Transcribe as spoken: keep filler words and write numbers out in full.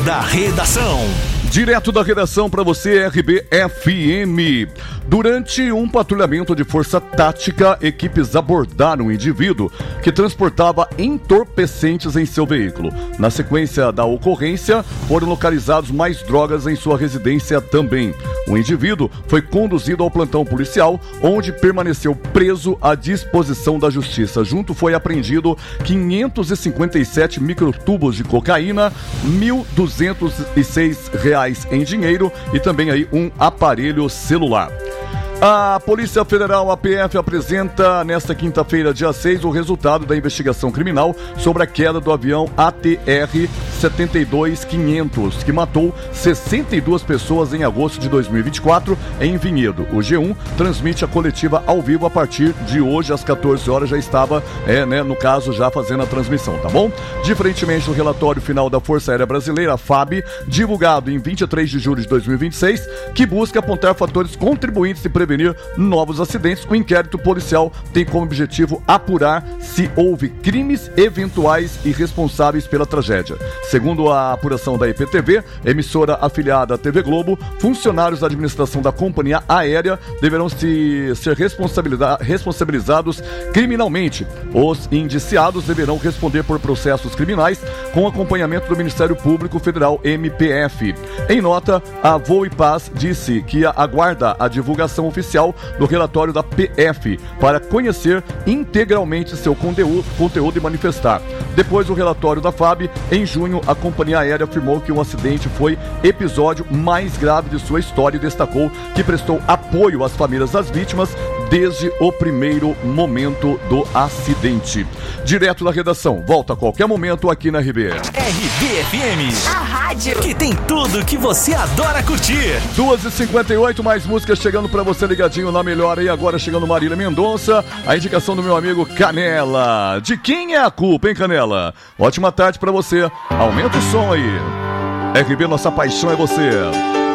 da Redação. Direto da redação para você, R B F M. Durante um patrulhamento de força tática, equipes abordaram um indivíduo que transportava entorpecentes em seu veículo. Na sequência da ocorrência, foram localizados mais drogas em sua residência também. O indivíduo foi conduzido ao plantão policial, onde permaneceu preso à disposição da justiça. Junto foi apreendido quinhentos e cinquenta e sete microtubos de cocaína, mil duzentos e seis reais em dinheiro e também aí um aparelho celular. A Polícia Federal, a P F, apresenta nesta quinta-feira, dia seis, o resultado da investigação criminal sobre a queda do avião A T R setenta e dois quinhentos, que matou sessenta e duas pessoas em agosto de dois mil e vinte e quatro em Vinhedo. O G um transmite a coletiva ao vivo a partir de hoje, às quatorze horas, já estava, é, né, no caso, já fazendo a transmissão, tá bom? Diferentemente do relatório final da Força Aérea Brasileira, a F A B, divulgado em vinte e três de julho de dois mil e vinte e seis, que busca apontar fatores contribuintes e prevenir novos acidentes, o inquérito policial tem como objetivo apurar se houve crimes eventuais e responsáveis pela tragédia. Segundo a apuração da E P T V, emissora afiliada à T V Globo, funcionários da administração da companhia aérea deverão se, ser responsabiliza- responsabilizados criminalmente. Os indiciados deverão responder por processos criminais com acompanhamento do Ministério Público Federal, M P F. Em nota, a Voo e Paz disse que aguarda a divulgação oficial do relatório da P F para conhecer integralmente seu conteúdo, conteúdo e manifestar. Depois do relatório da F A B, em junho, a companhia aérea afirmou que o acidente foi episódio mais grave de sua história e destacou que prestou apoio às famílias das vítimas desde o primeiro momento do acidente. Direto da redação, volta a qualquer momento aqui na R B. R B F M, a rádio que tem tudo que você adora curtir. duas e cinquenta e oito, mais músicas chegando pra você ligadinho na melhor aí. Agora chegando Marília Mendonça, a indicação do meu amigo Canela. De quem é a culpa, hein, Canela? Ótima tarde pra você. Aumenta o som aí. R B, nossa paixão é você.